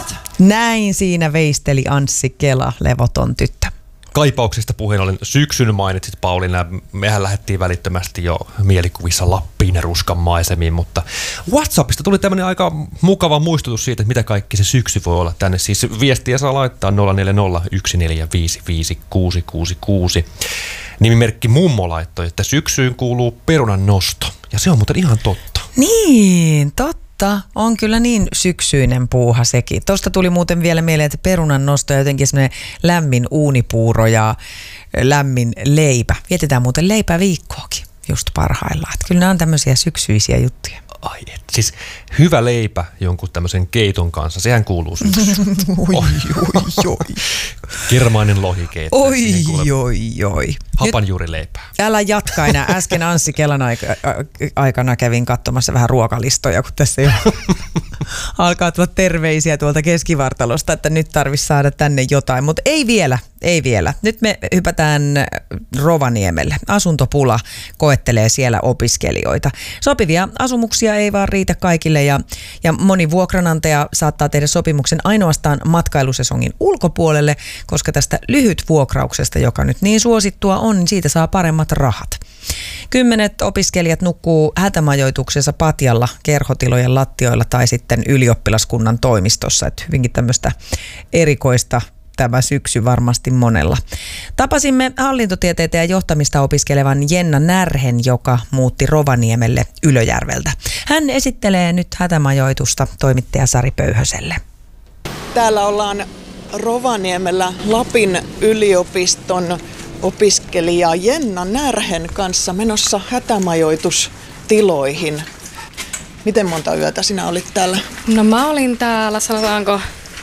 Kaipaat. Näin siinä veisteli Anssi Kela, levoton tyttö. Kaipauksista puheen ollen syksyn mainitsit, Pauliina. Mehän lähdettiin välittömästi jo mielikuvissa Lappiin ja Ruskan maisemiin, mutta WhatsAppista tuli tämmöinen aika mukava muistutus siitä, että mitä kaikki se syksy voi olla tänne. Siis viestiä saa laittaa 0401455666. Nimimerkki Mummo laittoi, että syksyyn kuuluu perunan nosto. Ja se on muuten ihan totta. Niin, totta. On kyllä niin syksyinen puuha sekin. Tuosta tuli muuten vielä mieleen, että perunan nosto ja jotenkin semmoinen lämmin uunipuuro ja lämmin leipä. Vietetään muuten leipäviikkoakin just parhaillaan. Että kyllä nämä on tämmöisiä syksyisiä juttuja. Ai et, siis hyvä leipä jonkun tämmöisen keiton kanssa, sehän kuuluu syksyyn. Oi. Kirmainen lohikeitto. Oi. Hapanjuurileipää. Älä jatka enää. Äsken Anssi Kelan aikana kävin katsomassa vähän ruokalistoja, kun tässä jo alkaa tulla terveisiä tuolta keskivartalosta, että nyt tarvitsisi saada tänne jotain. Mutta ei vielä. Nyt me hypätään Rovaniemelle. Asuntopula koettelee siellä opiskelijoita. Sopivia asumuksia ei vaan riitä kaikille ja moni vuokranantaja saattaa tehdä sopimuksen ainoastaan matkailusesongin ulkopuolelle, koska tästä lyhytvuokrauksesta, joka nyt niin suosittua on, niin siitä saa paremmat rahat. 10 opiskelijat nukkuu hätämajoituksessa patjalla, kerhotilojen lattioilla tai sitten ylioppilaskunnan toimistossa. Että hyvinkin tämmöistä erikoista tämä syksy varmasti monella. Tapasimme hallintotieteitä ja johtamista opiskelevan Jenna Närhen, joka muutti Rovaniemelle Ylöjärveltä. Hän esittelee nyt hätämajoitusta toimittaja Sari Pöyhöselle. Täällä ollaan Rovaniemellä Lapin yliopiston opiskelija Jenna Närhen kanssa menossa hätämajoitustiloihin. Miten monta yötä sinä olit täällä? No mä olin täällä, sanotaanko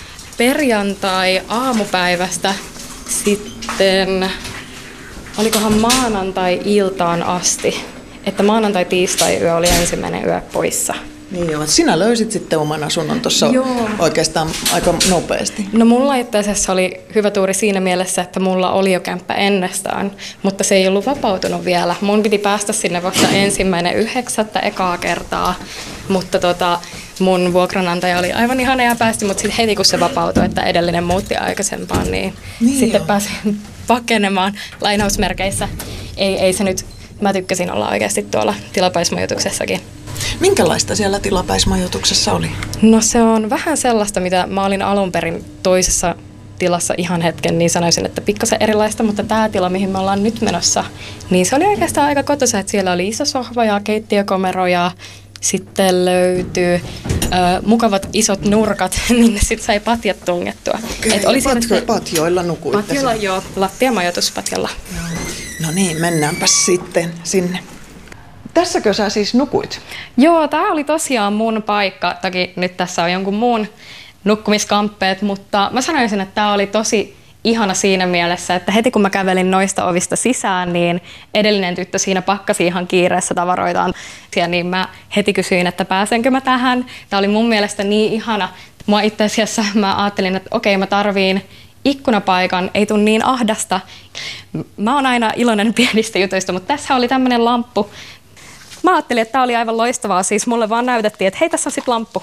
perjantai-aamupäivästä sitten, olikohan maanantai-iltaan asti, että maanantai-tiistai-yö oli ensimmäinen yö poissa. Niin joo, sinä löysit sitten oman asunnon tuossa oikeastaan aika nopeasti. No mulla itse asiassa oli hyvä tuuri siinä mielessä, että mulla oli jo kämppä ennestään, mutta se ei ollut vapautunut vielä. Mun piti päästä sinne vasta 1.9. ekaa kertaa, mutta mun vuokranantaja oli aivan ihana ja päästi, mutta sitten heti kun se vapautui, että edellinen muutti aikaisempaan, niin sitten pääsin pakenemaan lainausmerkeissä. Ei se nyt, mä tykkäsin olla oikeasti tuolla tilapäismajoituksessakin. Minkälaista siellä tilapäismajoituksessa oli? No se on vähän sellaista, mitä mä olin alun perin toisessa tilassa ihan hetken, niin sanoisin, että pikkasen erilaista, mutta tämä tila, mihin me ollaan nyt menossa, niin se oli oikeastaan aika kotoisa, että siellä oli iso sohva ja keittiökomero ja sitten löytyy mukavat isot nurkat, minne sitten sai patjat tungettua. Okay, patjoilla nukuitte? Patjoilla joo, lattiamajoituspatjalla. No niin, mennäänpäs sitten sinne. Tässäkö sä siis nukuit? Joo, tää oli tosiaan mun paikka. Toki nyt tässä on jonkun muun nukkumiskamppeet, mutta mä sanoisin, että tää oli tosi ihana siinä mielessä, että heti kun mä kävelin noista ovista sisään, niin edellinen tyttö siinä pakkasi ihan kiireessä tavaroitaan. Ja niin mä heti kysyin, että pääsenkö mä tähän. Tää oli mun mielestä niin ihana. Mua itse asiassa mä ajattelin, että okei, mä tarviin ikkunapaikan, ei tule niin ahdasta. Mä oon aina iloinen pienistä jutuista, mutta tässä oli tämmönen lamppu. Mä ajattelin, että tää oli aivan loistavaa. Siis mulle vaan näytettiin, että hei, tässä on sit lamppu.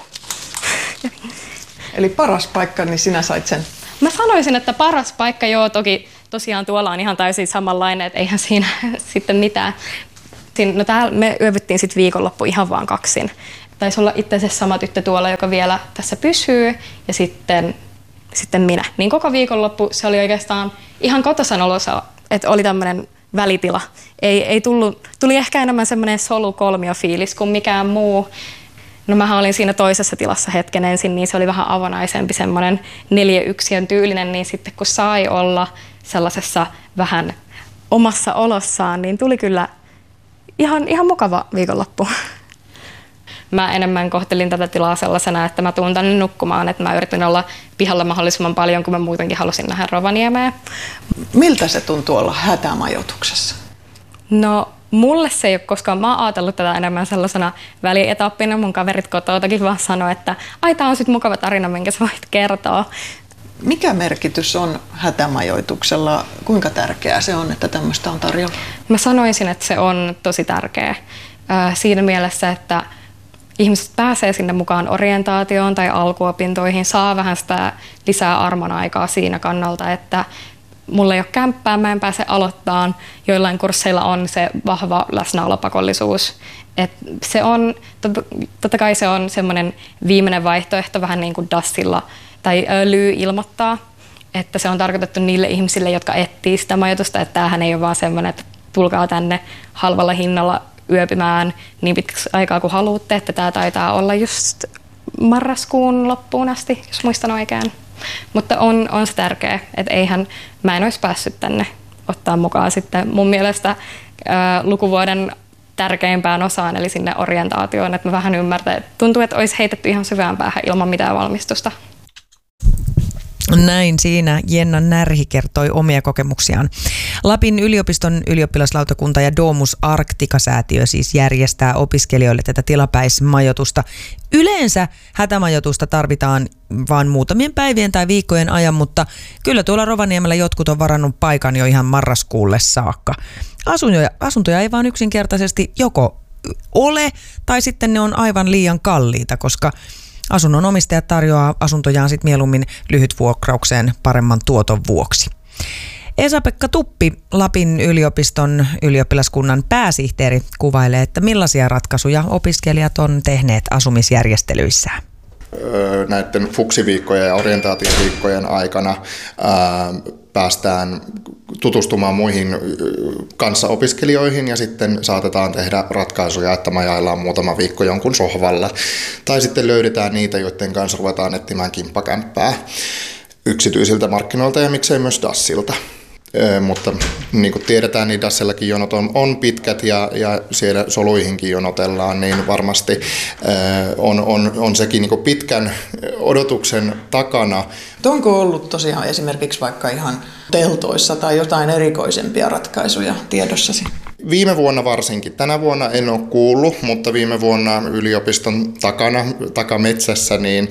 Eli paras paikka, niin sinä sait sen? Mä sanoisin, että paras paikka, joo, toki tosiaan tuolla on ihan täysin samanlainen, että eihän siinä sitten mitään. No täällä me yövyttiin sitten viikonloppu ihan vaan kaksin. Taisi olla itse asiassa sama tyttö tuolla, joka vielä tässä pysyy, ja sitten minä. Niin koko viikonloppu se oli oikeastaan ihan kotosan olossa, että oli tämmöinen välitila. Tuli ehkä enemmän semmoinen solukolmio-fiilis kuin mikään muu. No mähän olin siinä toisessa tilassa hetken ensin, niin se oli vähän avonaisempi, semmoinen 4-1 tyylinen, niin sitten kun sai olla sellaisessa vähän omassa olossaan, niin tuli kyllä ihan mukava viikonloppu. Mä enemmän kohtelin tätä tilaa sellaisena, että mä tuun tänne nukkumaan, että mä yritin olla pihalla mahdollisimman paljon, kun mä muutenkin halusin nähdä Rovaniemeä. Miltä se tuntuu olla hätämajoituksessa? No mulle se ei ole koskaan, mä oon ajatellut tätä enemmän sellaisena välietappina. Mun kaverit kotoutakin vaan sanoi, että ai tää on sit mukava tarina, minkä sä voit kertoa. Mikä merkitys on hätämajoituksella? Kuinka tärkeää se on, että tämmöistä on tarjolla? Mä sanoisin, että se on tosi tärkeä siinä mielessä, että ihmiset pääsee sinne mukaan orientaatioon tai alkuopintoihin, saa vähän sitä lisää armon aikaa siinä kannalta, että mulla ei ole kämppää, mä en pääse aloittamaan. Joillain kursseilla on se vahva läsnäolopakollisuus. Et se on, totta kai se on semmoinen viimeinen vaihtoehto vähän niin kuin DASilla tai LY ilmoittaa, että se on tarkoitettu niille ihmisille, jotka etsii sitä majoitusta, että tämähän ei ole vaan semmoinen, että tulkaa tänne halvalla hinnalla yöpymään niin pitkäksi aikaa kuin haluatte, että tämä taitaa olla just marraskuun loppuun asti, jos muistan oikein. Mutta on se tärkeä, että mä en olisi päässyt tänne ottaa mukaan sitten mun mielestä lukuvuoden tärkeimpään osaan, eli sinne orientaatioon, että mä vähän ymmärtän, että tuntuu, että olisi heitetty ihan syvään päähän ilman mitään valmistusta. Näin siinä Jenna Närhi kertoi omia kokemuksiaan. Lapin yliopiston ylioppilaslautakunta ja Domus Arctica-säätiö siis järjestää opiskelijoille tätä tilapäismajoitusta. Yleensä hätämajoitusta tarvitaan vain muutamien päivien tai viikkojen ajan, mutta kyllä tuolla Rovaniemellä jotkut on varannut paikan jo ihan marraskuulle saakka. Asuntoja ei vaan yksinkertaisesti joko ole tai sitten ne on aivan liian kalliita, koska asunnon omistajat tarjoaa asuntojaan sit mieluummin lyhytvuokraukseen paremman tuoton vuoksi. Esa-Pekka Tuppi, Lapin yliopiston ylioppilaskunnan pääsihteeri, kuvailee, että millaisia ratkaisuja opiskelijat on tehneet asumisjärjestelyissään. Näiden fuksiviikkojen ja orientaatioviikkojen aikana päästään tutustumaan muihin kanssaopiskelijoihin ja sitten saatetaan tehdä ratkaisuja, että majaillaan muutama viikko jonkun sohvalla. Tai sitten löydetään niitä, joiden kanssa ruvetaan etsimään kimppakämppää yksityisiltä markkinoilta ja miksei myös DASilta. Mutta niin kuin tiedetään, niin DASillakin jonot on pitkät ja siellä soluihinkin jonotellaan, niin varmasti on sekin niin kuin pitkän odotuksen takana. Onko ollut tosiaan esimerkiksi vaikka ihan teltoissa tai jotain erikoisempia ratkaisuja tiedossasi? Viime vuonna varsinkin. Tänä vuonna en ole kuullut, mutta viime vuonna yliopiston takametsässä niin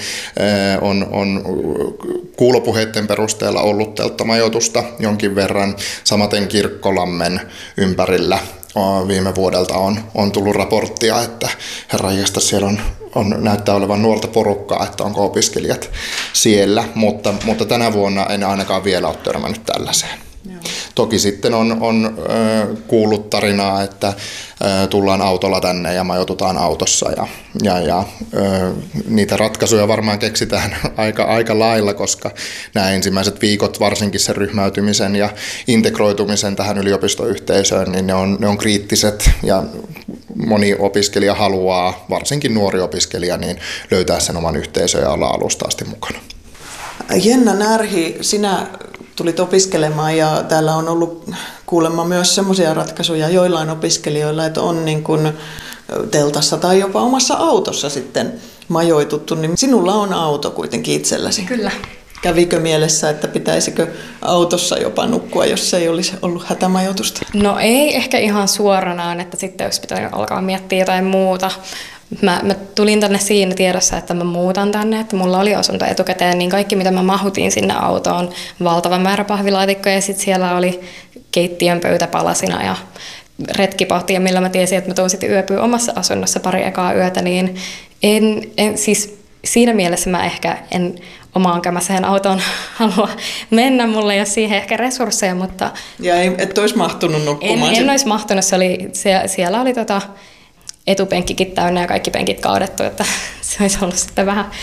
on kuulopuheiden perusteella ollut telttamajoitusta jonkin verran. Samaten Kirkkolammen ympärillä viime vuodelta on tullut raporttia, että herranjestas siellä näyttää olevan nuorta porukkaa, että onko opiskelijat siellä, mutta tänä vuonna en ainakaan vielä ole törmännyt tällaiseen. Toki sitten on kuullut tarinaa, että tullaan autolla tänne ja majoitutaan autossa ja niitä ratkaisuja varmaan keksitään aika lailla, koska nämä ensimmäiset viikot, varsinkin sen ryhmäytymisen ja integroitumisen tähän yliopistoyhteisöön, niin ne on kriittiset ja moni opiskelija haluaa, varsinkin nuori opiskelija, niin löytää sen oman yhteisön ja olla alusta asti mukana. Jenna Närhi, sinä tulit opiskelemaan ja täällä on ollut kuulemma myös semmoisia ratkaisuja joillain opiskelijoilla, että on niin kuin teltassa tai jopa omassa autossa sitten majoituttu, niin sinulla on auto kuitenkin itselläsi. Kyllä. Kävikö mielessä, että pitäisikö autossa jopa nukkua, jos ei olisi ollut hätämajoitusta? No ei ehkä ihan suoranaan, että sitten olisi pitänyt alkaa miettiä jotain muuta. Mä tulin tänne siinä tiedossa, että mä muutan tänne, että mulla oli asunto etukäteen, niin kaikki mitä mä mahutin sinne autoon, valtava määrä pahvilaatikkoja ja sitten siellä oli keittiön pöytä palasina ja retkipahtia, millä mä tiesin, että mä tuun sitten yöpyä omassa asunnossa pari ekaa yötä, niin siis siinä mielessä mä ehkä en omaan kämäseen autoon halua mennä, mulla ei ole siihen ehkä resursseja, mutta... Ja et olisi mahtunut nukkumaan? En olisi mahtunut, siellä oli etupenkkikin täynnä ja kaikki penkit kaadettu, että se olisi ollut sitten vähän